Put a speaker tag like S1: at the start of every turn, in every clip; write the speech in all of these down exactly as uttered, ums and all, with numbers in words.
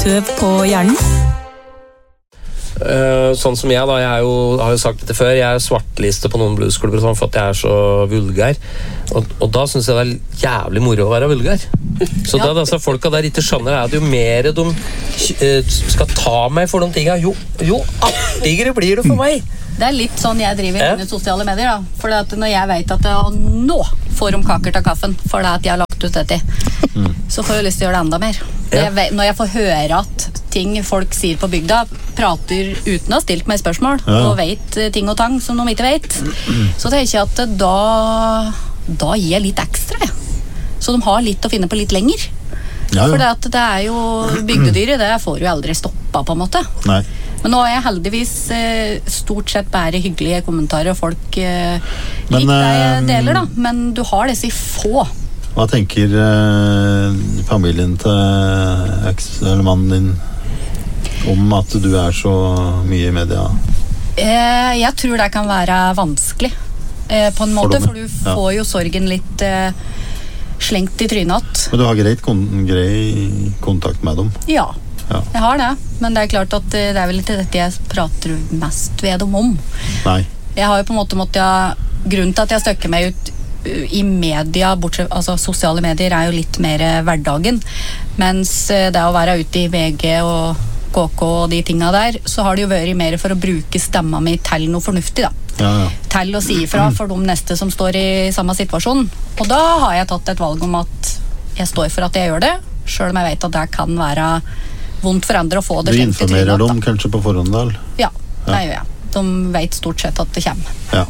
S1: tøv på hjernen?
S2: Uh, sånn som jeg da, jeg er jo, har jo sagt dette før, jeg er svartliste på noen bluesklubber sånn, for at jeg er så vulgær, og, og da synes jeg det er jævlig moro å være vulgær. Så ja. Det disse folka der ikke skjønner er at jo mer de uh, skal ta meg for noen ting, jo, jo artigere blir det for meg.
S3: Det er litt sånn jeg driver ja. Med sosiale medier da, for at når jeg vet at jeg nå får om kaker til kaffen, for det at jeg har lagt ut dette, mm. så får jeg lyst til å gjøre det enda mer. Ja. Jeg vet, når jeg får høre at ting folk sier på bygda, prater uten å ha stilt meg spørsmål, ja. Og vet ting og tang som de ikke vet, mm. så tenker jeg at da, da gir jeg litt ekstra, ja. Så de har litt å finne på litt lenger. Ja, ja. For det, at det er jo bygdedyret, det får jo aldri stoppa på en måte.
S4: Nei.
S3: Men nå er jeg heldigvis eh, stort sett bare hyggelige kommentarer, og folk eh,
S4: men,
S3: liker deg deler da, men du har disse få.
S4: Hva tenker eh, familien til eks, eller mannen din om at du er så mye i media?
S3: Eh, jeg tror det kan være vanskelig eh, på en måte, for du får ja. Jo sorgen litt eh, slengt i trynet.
S4: Men du har greit kon grei kontakt med dem?
S3: Ja. Ja. Jeg har det, men det er klart at det er vel ikke dette jeg prater mest ved dem om.
S4: Nei.
S3: Jeg har jo på en måte måttet jeg, grunnen til at jeg støkker meg ut i media, bortsett, altså sosiale medier er jo litt mer hverdagen, mens det å være ute i V G og K K og de tingene der, så har det jo vært mer for å bruke stemma mi til noe fornuftig da.
S4: Ja, ja.
S3: Til å si ifra for de neste som står i samme situasjon. Og da har jeg tatt et valg om at jeg står for at jeg gjør det, selv om jeg vet at det kan være vondt for andre å få det.
S4: Du informerer dem kanskje på forhånd da?
S3: Ja, det ja. Gjør jeg. De vet stort sett at det kommer.
S4: Ja.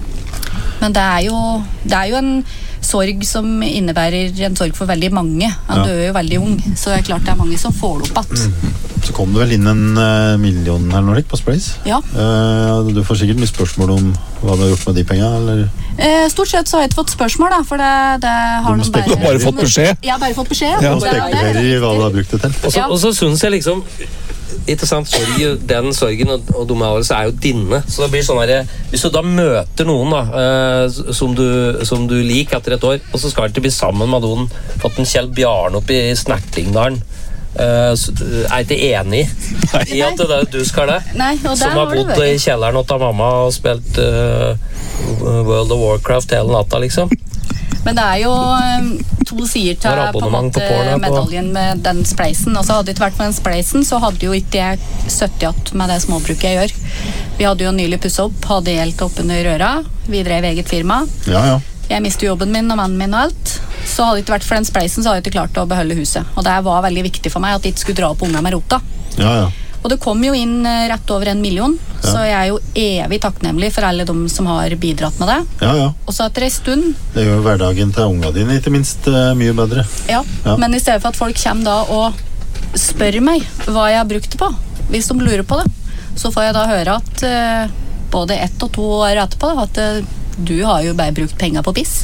S3: Men det er jo, det er jo en sorg som innebærer en sorg for veldig mange. Han ja. Dør jo veldig ung, så det er klart det er mange som får det opp at.
S4: Mm. Så kom det vel inn en uh, million her nå, på Splace?
S3: Ja.
S4: Uh, du får sikkert mye spørsmål om hva du har gjort med de pengene, eller?
S3: Uh, stort sett så har jeg ikke fått spørsmål da, for det, det har
S4: de
S3: bare...
S5: Du har bare fått beskjed?
S3: Jeg har bare fått beskjed.
S4: Ja, de spekulerer i hva du har brukt det til.
S2: Og så, ja. Og så synes jeg liksom, ikke sant, sorg, den sorgen og, og dumme avgjørelse er jo dine, så det blir sånn her, hvis du da møter noen da, uh, som, du, som du liker etter et år, og så skal du bli sammen med noen, fått en Kjell Bjarne opp i Snertingdalen, Uh, er ikke enig Nei. I at det er du skal det.
S3: Nei,
S2: som har bodd i kjelleren hos mamma og spilt uh, World of Warcraft hele natta liksom.
S3: Men det er jo um, to sider til på en måte på medaljen med den spleisen. Altså hadde det ikke vært med den spleisen, så hadde jo ikke jeg søttet med det småbruket jeg gjør. Vi hadde jo nylig pusset opp, hadde helt opp under røra, vi drev eget firma.
S4: Ja, ja.
S3: Jeg mistet jobben min og mannen min og alt. Så hadde det ikke vært for den spleisen, så hadde jeg ikke klart å beholde huset. Og det var veldig viktig for meg at jeg ikke skulle dra opp unga med rota.
S4: Ja, ja.
S3: Og det kom jo inn rett over en million, ja. Så jeg er jo evig takknemlig for alle de som har bidratt med det.
S4: Ja, ja.
S3: Og så etter en stund...
S4: Det gjør hverdagen til unga dine, ikke minst uh, mye bedre.
S3: Ja, ja, men i stedet for at folk kommer da og spør meg hva jeg har brukt det på, hvis de lurer på det, så får jeg da høre at uh, både ett og to år etterpå, at uh, du har jo bare brukt penger på piss.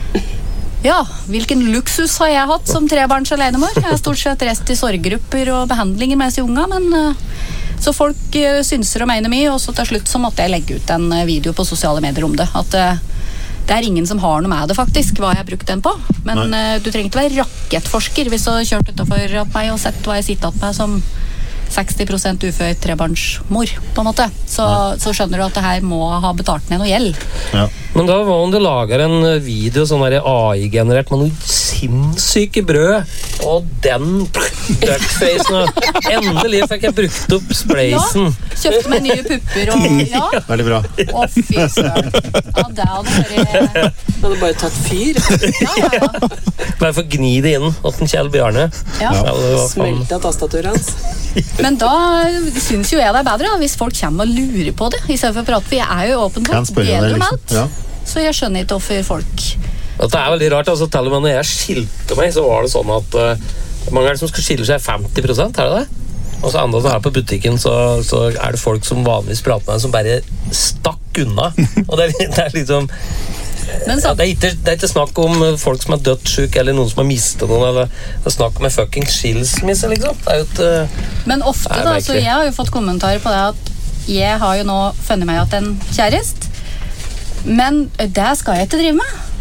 S3: Ja, hvilken luksus har jeg hatt som trebarns alenemor? Jeg har stort sett rest i sorggrupper og behandlinger med seg unga, men uh, så folk uh, synser og mener mye, og så til slutt så måtte jeg legge ut en uh, video på sosiale medier om det. At uh, det er ingen som har noe med det faktisk, hva jeg har brukt den på. Men uh, du trenger ikke være rakettforsker hvis du har kjørt utenfor meg og sett hva jeg sitter med som seksti prosent ufødt trebarnsmor, på en måte. Så, så skjønner du at det her må ha betalt ned noe gjeld.
S4: Ja.
S2: Men da var om du lager en video sånn der A I-generert med noen sinnssyke brød, og den duckfacen, og endelig fikk jeg brukt opp spleisen.
S3: Ja, kjøpte meg nye pupper, og ja.
S4: Veldig bra.
S3: Å, fy søren. Ja, det hadde vært...
S6: Det hadde bare tatt fyr.
S3: Ja, ja, ja.
S2: Bare for å gni det inn hos en Kjell Bjarne.
S3: Ja.
S6: Smelte av tastaturet hans.
S3: Men da synes jo jeg det er bedre da, hvis folk kommer og lurer på det, i stedet for å prate, for jeg er jo åpen på det gjelder om alt. Ja. Så jeg skjønner ikke hvorfor folk...
S2: Det er veldig rart, altså, til og med når jeg skilte meg, så var det sånn at uh, mange er det som skal skille seg femti prosent, er det det? Og så andre som er på butikken, så, så er det folk som vanligvis prater med deg, som bare stakk unna. Og det er, det er liksom...
S3: Men så,
S2: ja, det, er ikke, det er ikke snakk om folk som er dødssyke eller noen som har mistet noen, eller det er snakk om en fucking skilsmisse liksom. Det er jo et, uh,
S3: men ofte da, så jeg har jo fått kommentarer på det at jeg har jo nå funnet meg at en kjærest, men det skal jeg ikke drive med.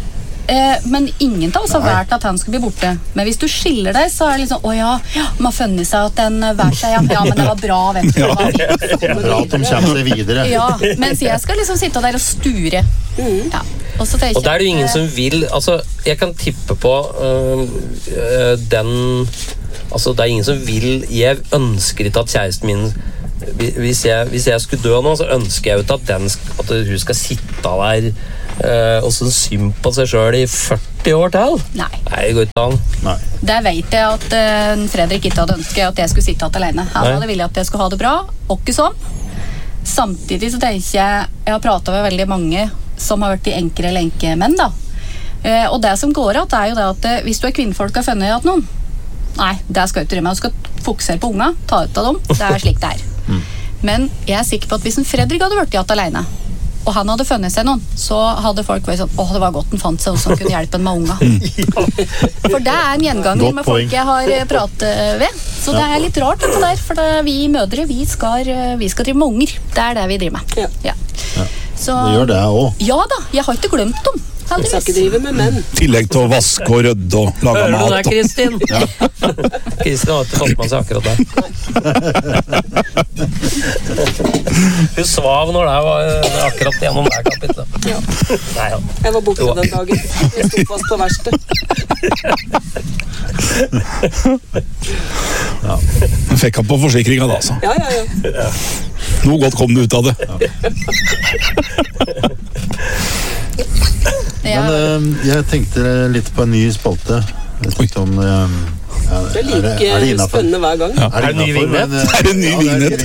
S3: Eh, men ingen av oss har vært at han skal bli borte. Men hvis du skiller deg, så er det liksom, å ja, ja man har funnet seg at den vær seg, ja, ja, men det var bra, vet du, det var fint.
S4: Det er bra at de kommer seg videre.
S3: Ja, mens jeg skal liksom sitte der og sture. Ja. Og, så
S2: og der er det jo ingen som vil, altså, jeg kan tippe på øh, øh, den, altså det er ingen som vil, jeg ønsker ikke at kjæresten min, hvis jeg, hvis jeg skulle dø nå, så ønsker jeg jo ikke at, den, at hun skal sitte der Uh, og så synd på seg selv i førti år til.
S3: Nei.
S2: Nei, det går ikke an.
S4: Nei.
S3: Der vet jeg at uh, Fredrik ikke hadde ønsket at jeg skulle sitte alt alene. Han
S2: Nei.
S3: hadde villet at jeg skulle ha det bra, og ikke sånn. Samtidig så tenker jeg, jeg har pratet med veldig mange som har vært i enkere eller enke menn da. Uh, og det som går at er jo det at uh, hvis du er kvinnfolk har funnet at noen, nei, det skal jeg ikke drive med. Du skal fokusere på unga, ta ut av dem. Det er slik det er. Mm. Men jeg er sikker på at hvis en Fredrik hadde vært i at alene, og han hadde funnet seg noen, så hadde folk vært sånn, åh, det var godt han fant seg noen som kunne hjelpe en med unga. For det er en gjenganger med folk jeg har pratet ved. Så det er litt rart dette der, for det, vi mødre, vi skal, vi skal drive med unger. Det er det vi driver med.
S6: Ja.
S3: Ja.
S4: Ja.
S3: Så,
S4: Det gjør det også.
S3: Ja da, jeg har ikke glemt dem.
S6: Jeg skal ikke drive med menn.
S1: Tillegg til å vaske og rydde og lage
S2: Hører du
S1: mat.
S2: det, Kristin? Ja. Kristin har ikke fått med seg akkurat det. Hun svav når det var akkurat gjennom det kapitlet.
S6: Ja.
S2: Nei, ja.
S6: Jeg var borte den dagen. Jeg stod fast på verksted.
S4: Ja.
S1: Fikk han på forsikringen da, altså.
S6: Ja, ja, ja.
S1: Noe godt kom det ut av det.
S3: Ja.
S4: Men øh, jeg tenkte litt på en ny spalte. Jeg tenkte om øh, ja,
S6: Det er like
S4: er det innenfor?
S6: spennende hver gang.
S1: Ja.
S4: Er det
S2: Er det ny
S4: innenfor,
S2: vignett?
S4: men, øh,
S1: Er det ny
S4: ja,
S1: vignett?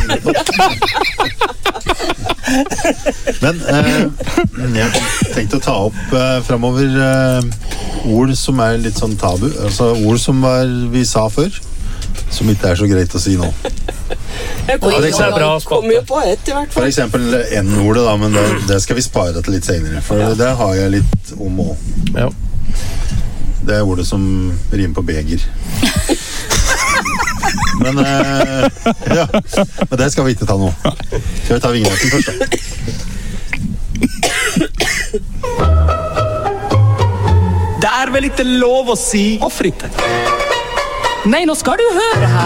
S4: Men øh, jeg tenkte å ta opp øh, fremover øh, ord som er litt sånn tabu. Altså ord som var, vi sa før, som ikke er så greit å si nå.
S6: Jeg
S3: Oi, oi, oi.
S2: Bra
S6: kom jo på ett i hvert
S4: For
S6: fall.
S4: eksempel N-ordet, da, men det, det skal vi spare til litt senere. For det har jeg litt om å.
S2: Ja.
S4: Det er ordet som rimer på beger. Men øh, ja, men det skal vi ikke ta nå. Skal vi ta vignetten først, da?
S5: Det er vel ikke lov å si å fritte. Nei, nå skal du høre her.